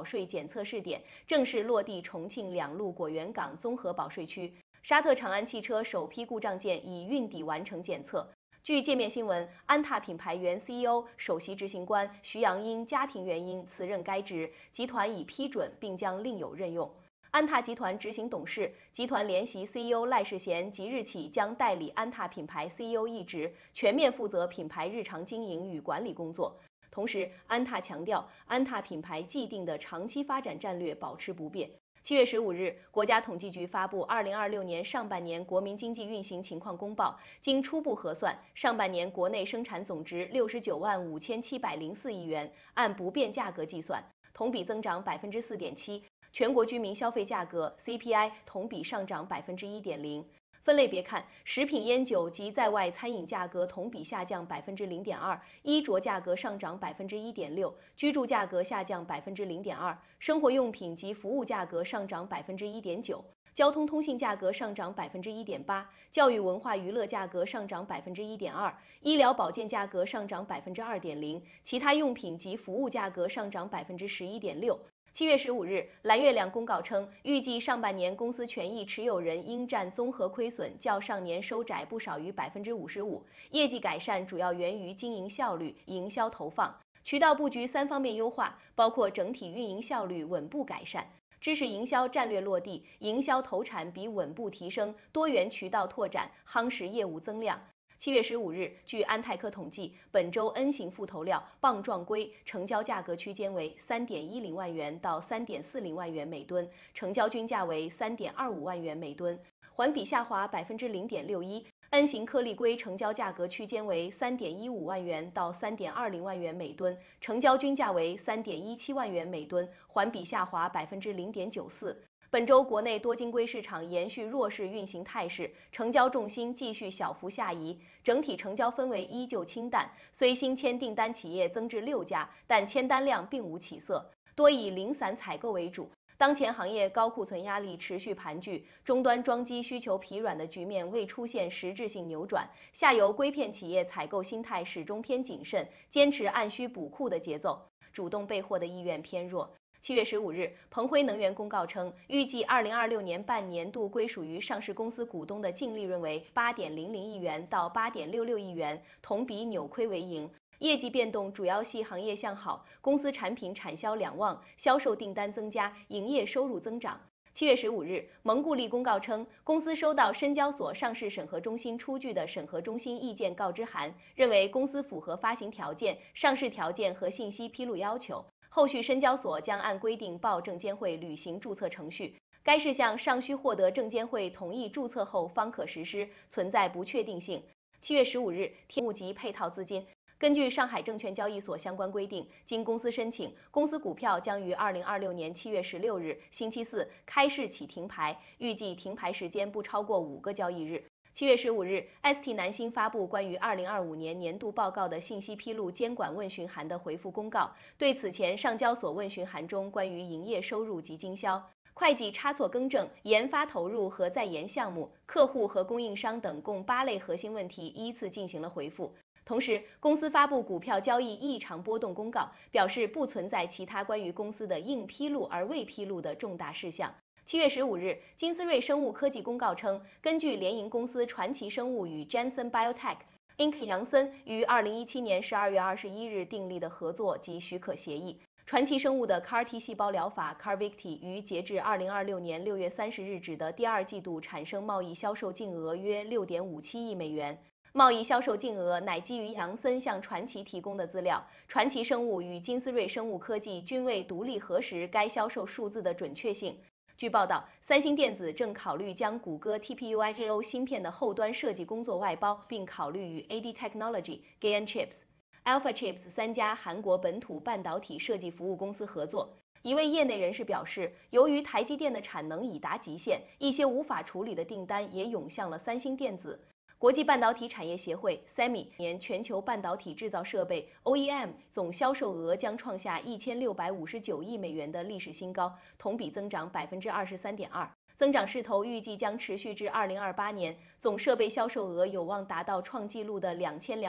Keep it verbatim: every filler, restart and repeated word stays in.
保税检测试点正式落地重庆两路果园港综合保税区。沙特长安汽车首批故障件已运抵完成检测。据界面新闻，安踏品牌原 C E O、首席执行官徐阳因家庭原因辞任该职，集团已批准并将另有任用。安踏集团执行董事、集团联席 C E O 赖世贤即日起将代理安踏品牌 C E O 一职，全面负责品牌日常经营与管理工作。同时，安踏强调，安踏品牌既定的长期发展战略保持不变。七月十五日，国家统计局发布二零二六年上半年国民经济运行情况公报。经初步核算，上半年国内生产总值六十九万五千七百零四亿元，按不变价格计算，同比增长百分之四点七。全国居民消费价格 C P I 同比上涨百分之一点零。分类别看，食品烟酒及在外餐饮价格同比下降百分之零点二，衣着价格上涨百分之一点六，居住价格下降百分之零点二，生活用品及服务价格上涨百分之一点九，交通通信价格上涨百分之一点八，教育文化娱乐价格上涨百分之一点二，医疗保健价格上涨百分之二点零，其他用品及服务价格上涨百分之十一点六。七月十五日，蓝月亮公告称，预计上半年公司权益持有人应占综合亏损较上年收窄不少于百分之五十五，业绩改善主要源于经营效率、营销投放、渠道布局三方面优化，包括整体运营效率稳步改善、知识营销战略落地、营销投产比稳步提升、多元渠道拓展、夯实业务增量。七月十五日，据安泰克统计，本周 N 型复投料棒状硅成交价格区间为三点一零万元到三点四零万元每吨，成交均价为三点二五万元每吨，环比下滑百分之零点六一。N 型颗粒硅成交价格区间为三点一五万元到三点二零万元每吨，成交均价为三点一七万元每吨，环比下滑百分之零点九四。本周国内多晶硅市场延续弱势运行态势，成交重心继续小幅下移，整体成交氛围依旧清淡。虽新签订单企业增至六家，但签单量并无起色，多以零散采购为主。当前行业高库存压力持续盘踞，终端装机需求疲软的局面未出现实质性扭转，下游硅片企业采购心态始终偏谨慎，坚持按需补库的节奏，主动备货的意愿偏弱。七月十五日，鹏辉能源公告称，预计二零二六年半年度归属于上市公司股东的净利润为八点零零亿元到八点六六亿元，同比扭亏为盈。业绩变动主要系行业向好，公司产品产销两旺，销售订单增加，营业收入增长。七月十五日，蒙固利公告称，公司收到深交所上市审核中心出具的审核中心意见告知函，认为公司符合发行条件、上市条件和信息披露要求。后续深交所将按规定报证监会履行注册程序，该事项尚需获得证监会同意注册后方可实施，存在不确定性。七月十五日，天募集配套资金。根据上海证券交易所相关规定，经公司申请，公司股票将于二零二六年七月十六日星期四开市起停牌，预计停牌时间不超过五个交易日。七月十五日 ，S T 南星发布关于二零二五年年度报告的信息披露监管问询函的回复公告，对此前上交所问询函中关于营业收入及经销、会计差错更正、研发投入和在研项目、客户和供应商等共八类核心问题依次进行了回复。同时，公司发布股票交易异常波动公告，表示不存在其他关于公司的应披露而未披露的重大事项。七月十五日，金斯瑞生物科技公告称，根据联营公司传奇生物与 Janssen Biotech、Inc 杨森于二零一七年十二月二十一日订立的合作及许可协议，传奇生物的 C A R T 细胞疗法 CARVYKTI 于截至二零二六年六月三十日止的第二季度产生贸易销售净额约六点五七亿美元。贸易销售净额乃基于杨森向传奇提供的资料，传奇生物与金斯瑞生物科技均未独立核实该销售数字的准确性。据报道，三星电子正考虑将谷歌 T P U I K O 芯片的后端设计工作外包，并考虑与 A D Technology、Gain Chips、Alpha Chips 三家韩国本土半导体设计服务公司合作。一位业内人士表示，由于台积电的产能已达极限，一些无法处理的订单也涌向了三星电子。国际半导体产业协会 S E M I 年全球半导体制造设备 O E M 总销售额将创下一千六百五十九亿美元的历史新高，同比增长百分之二十三点二，增长势头预计将持续至二零二八年，总设备销售额有望达到创纪录的两千两。